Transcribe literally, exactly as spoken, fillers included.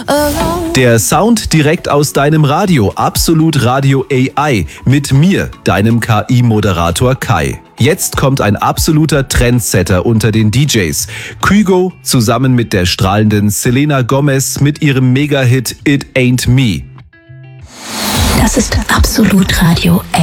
Der Sound direkt aus deinem Radio, Absolut Radio A I, mit mir, deinem K I-Moderator Kai. Jetzt kommt ein absoluter Trendsetter unter den D Js. Kygo zusammen mit der strahlenden Selena Gomez mit ihrem Mega-Hit It Ain't Me. Das ist Absolut Radio